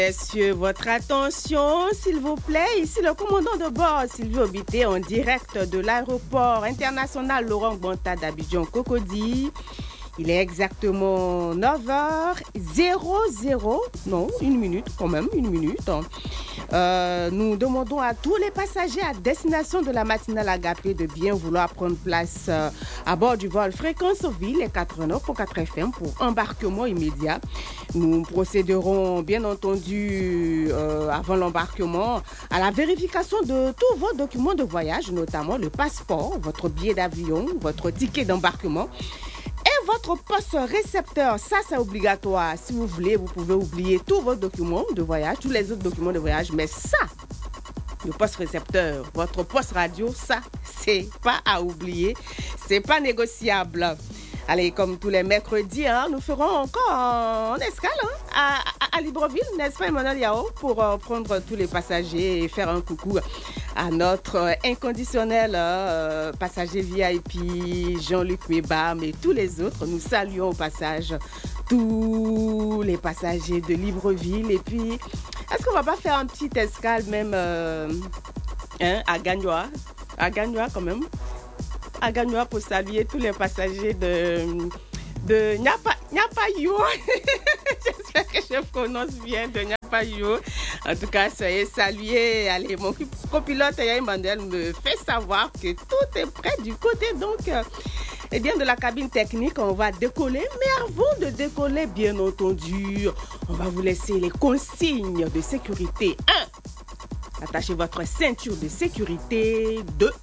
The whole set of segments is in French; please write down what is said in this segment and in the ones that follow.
Messieurs, votre attention, s'il vous plaît. Ici le commandant de bord, Sylvie Obité, en direct de l'aéroport international Laurent Gbagbo d'Abidjan Cocody. Il est exactement 9h00. Non, une minute quand même, une minute. Nous demandons à tous les passagers à destination de la matinale Agapé de bien vouloir prendre place à bord du vol Fréquence Ville et 89.4 FM pour embarquement immédiat. Nous procéderons bien entendu avant l'embarquement à la vérification de tous vos documents de voyage, notamment le passeport, votre billet d'avion, votre ticket d'embarquement. Et votre poste récepteur, ça c'est obligatoire. Si vous voulez, vous pouvez oublier tous vos documents de voyage, tous les autres documents de voyage, mais ça, le poste récepteur, votre poste radio, ça, c'est pas à oublier, c'est pas négociable. Allez, comme tous les mercredis, nous ferons encore en escale à Libreville, n'est-ce pas Emmanuel Yao, pour prendre tous les passagers et faire un coucou à notre inconditionnel passager VIP Jean-Luc Mebam et tous les autres. Nous saluons au passage tous les passagers de Libreville. Et puis, est-ce qu'on va pas faire un petit escale même à Gagnoa quand même, à Gagnoa pour saluer tous les passagers de Nyapayou. J'espère que je prononce bien de Nyapayou. En tout cas, soyez salués. Allez, mon copilote Emmanuel me fait savoir que tout est prêt du côté donc de la cabine technique. On va décoller, mais avant de décoller, bien entendu, on va vous laisser les consignes de sécurité. 1. Attachez votre ceinture de sécurité. 2.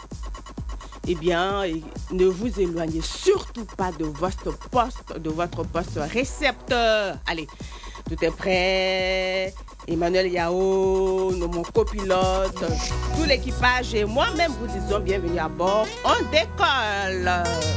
Ne vous éloignez surtout pas de votre poste récepteur. Allez, tout est prêt. Emmanuel Yao, mon copilote, tout l'équipage et moi-même vous disons bienvenue à bord. On décolle.